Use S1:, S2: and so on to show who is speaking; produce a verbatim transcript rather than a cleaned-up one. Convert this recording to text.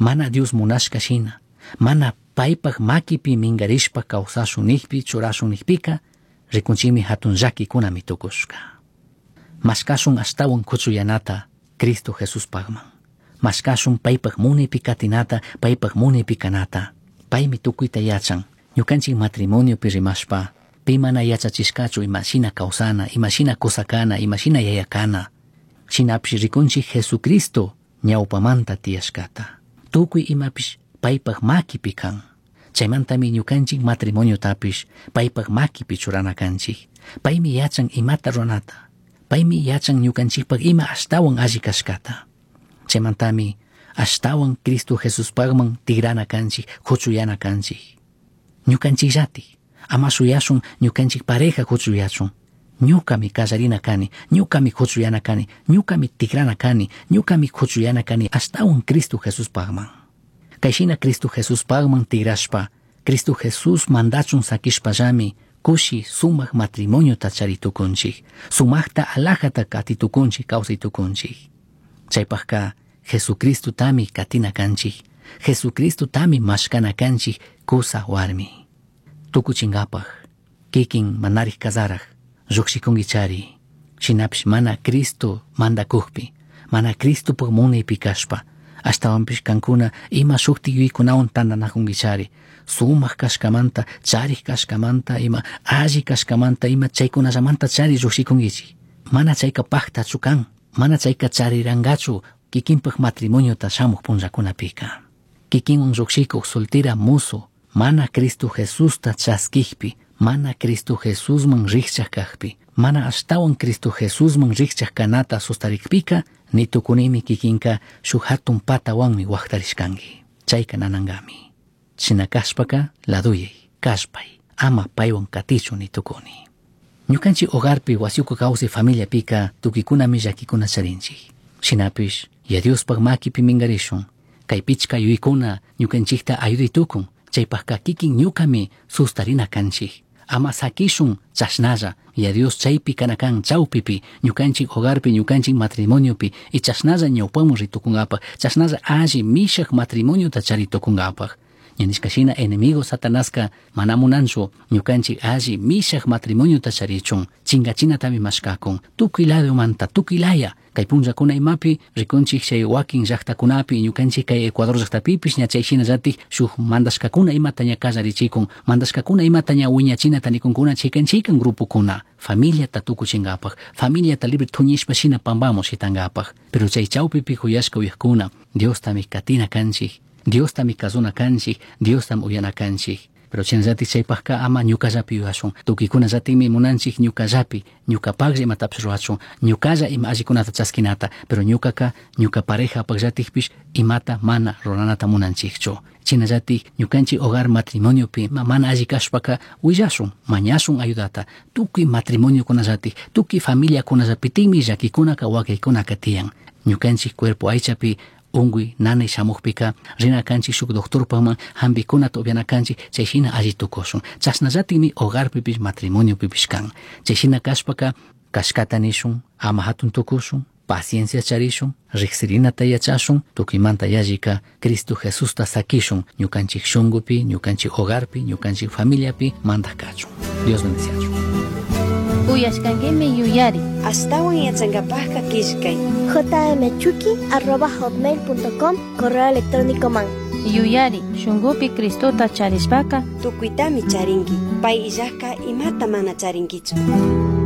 S1: mana Dios munashka shina, mana paypaq makipi mingarishpa kawsashunnikpi churashunnikpika rikunchimi hatun llakikuna mitukushka. Mashkashun ashtawan kuchuyanata Cristo Jesus pagman. Mashkashun paypaq munipi katinata, paypaq munipi kanata. Paymi tukuyta yachan, ñukanchik matrimonio pi rimashpa, pi mana yachachishkachu ima shina kawsana, ima shina kusakana, ima shina yayakana. Shinapish rikunchik Jesucristo ñawpamanta tiyashkata. Tukuy imapish paypaq makipi kan. Chaymantami ñukanchik matrimonio tapish paypaq makipi churana kanchik. Paymi yachan imata runata. Paymi yachan ñukanchikpaq ima ashtawan alli kashkata. Chaymantami ashtawan Cristo Jesus pagman tigrana kanchik, kuchuyana kanchik. Ñukanchik llati, ama suyashun ñukanchik pareja kuchuyachun. Ñukami kasarina kani, ñukami kuchuyana kani, ñukami tigrana kani, ñukami kuchuyana kani ashtawan Cristo Jesus pagman. Kayshina Cristo Jesus pagman tigrashpa, Cristo Jesus mandachun sakishpallami kushi sumak matrimonio tacharitukunchik, sumakta alajata katitukunchik kawsitukunchik. Chaypaqka Jesucristo tami katina kanchik, Jesucristo tami mashkana kanchik kusa warmi. Tukuchinkapaq, kikin manarij kasaraj, llukshikunkichari, shinapish mana Cristo mandakukpi, mana Cristo paq munaypi kashpa, ashtawanpish kankuna ima shukti yuykunawan tandanakunkichari, sumak kashkamanta, charij kashkamanta, ima alli kashkamanta, ima chaykunallamanta chari llukshikunkichik. Mana chayka paqtachu kan, mana chayka charirangachu kikinpaq matrimonio ta shamuk punllakunapika. Kikinwan lluksikuq soltera mozo, mana Cristo Jesus ta chaskikpi, mana Cristo Jesus man rikchaq kaqpi, mana ashtawan Cristo Jesus man rikchaq kanata sustarikpika, ni tukunimi kikinka shuk hatun patawanmi waqtarishkanki. Chayka nanangami. China kashpaka laduyay, kashpay, ama paywan katichu ni tukuni. Ñukanchik hogarpi wasiuku kawsay familia pika tukikunami llakikuna charinchik. Shinapish, ya Diospaq makipi mingarishun, kay pichka yuykuna ñukanchikta ayuditukun, chaypaqka kikin ñukami sustarina kanchik. Ama sakishun chashnalla, ya Dios chaypi kanakan chawpipi, ñukanchik hogarpi, ñukanchik matrimoniopi, y chashnalla ñawpamun ritukunkapaq, chashnalla alli mishaq matrimonio tacharitukunkapaq. Ñanishkashina enemigo Satanaska manamunanchu ñukanchik alli mishaq matrimonio tacharichun, chinkachinatami mashkakun, tukuy ladumanta, tukuy laya, kay punllakuna imapi rikunchik chay wakin llaqtakunapi ñukanchik kay Ecuador llaqtapipish ña chayshina llatik shuk mandashkakuna imata ña kallarichikun, mandashkakuna imata ña wiñachinata nikunkuna chaykanchaykan grupukuna, familiata tukuchinkapaq, familiata libre thuñishpa shina pambamos shitankapak. Pero chay chawpipi kuyashka uyakuna, Dios tami katina kanchik, Dios tami kasuna kanchik, Dios tam uyana kanchik. Pero chinallati chaypaqka ama ñukallapi yuyashun, tukikuna llatimi munanchik ñukallapi, ñukapaqlla imatapish ruwachun, ñukalla ima allikunata chaskinata, pero ñukaka ñuka parejapaq llatikpish imata mana ruranata munanchikchu. Chinallatik ñukanchik hogar matrimoniopi mana alli kashpaka willashun, mañashun ayudata, tukuy matrimoniokunallatik, tukuy familiakunallapitikmi llakikunaka wakaykunaka tiyan. Ñukanchik cuerpo aychapi unguy nanay shamukpika rina kanchik shuk doctorpaman hambikunata upiana kanchik chayshina alli tukushun. Chasnallatikmi hogarpipish matrimoniopipish kan. Chayshina kashpaka kashkata nishun, ama hatun tukushun, paciencia charishun, riqsirinata yachashun, tukimanta yallika Cristo Jesusta sakishun ñukanchik shungupi, ñukanchik hogarpi, ñukanchik familiapi mandakachun. Dios bendiciachun.
S2: Uyashkankimi yuyari.
S3: Astawan yachankapaqqa kishkay.
S4: jmchuki arroba hotmail punto com correo electrónico man.
S2: Yuyari, shungupi Cristota charishpaka
S3: tukuytami charinki. Pay illaqqa imata mana charinkichu.